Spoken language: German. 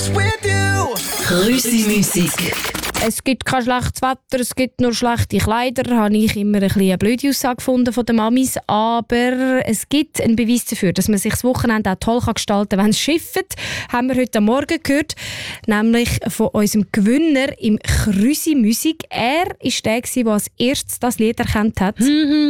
Grüsi-Musik. Es gibt kein schlechtes Wetter, es gibt nur schlechte Kleider. Habe ich immer ein bisschen eine blöde Aussage gefunden von den Mamis. Aber es gibt einen Beweis dafür, dass man sich das Wochenende auch toll gestalten kann, wenn es schifft. Haben wir heute Morgen gehört. Nämlich von unserem Gewinner im Grüsi-Musik. Er war der, der als erstes das Lied erkannt hat.